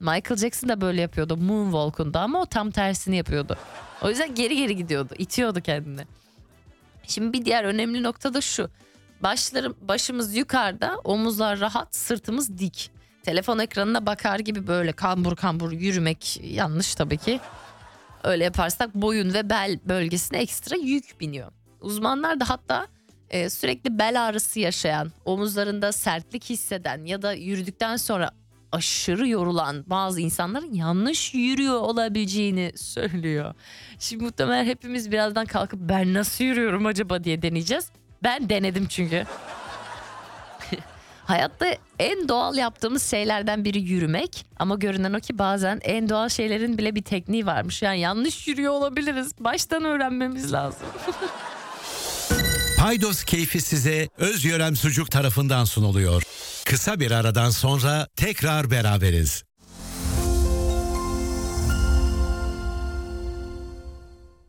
Michael Jackson da böyle yapıyordu Moonwalk'unda ama o tam tersini yapıyordu. O yüzden geri geri gidiyordu, itiyordu kendini. Şimdi bir diğer önemli nokta da şu. Başımız yukarıda, omuzlar rahat, sırtımız dik. Telefon ekranına bakar gibi böyle kambur kambur yürümek yanlış tabii ki. Öyle yaparsak boyun ve bel bölgesine ekstra yük biniyor. Uzmanlar da hatta sürekli bel ağrısı yaşayan, omuzlarında sertlik hisseden ya da yürüdükten sonra aşırı yorulan bazı insanların yanlış yürüyor olabileceğini söylüyor. Şimdi muhtemelen hepimiz birazdan kalkıp ben nasıl yürüyorum acaba diye deneyeceğiz. Ben denedim çünkü. Hayatta en doğal yaptığımız şeylerden biri yürümek. Ama görünen o ki bazen en doğal şeylerin bile bir tekniği varmış. Yani yanlış yürüyor olabiliriz. Baştan öğrenmemiz lazım. Paydos keyfi size Özgören Sucuk tarafından sunuluyor. Kısa bir aradan sonra tekrar beraberiz.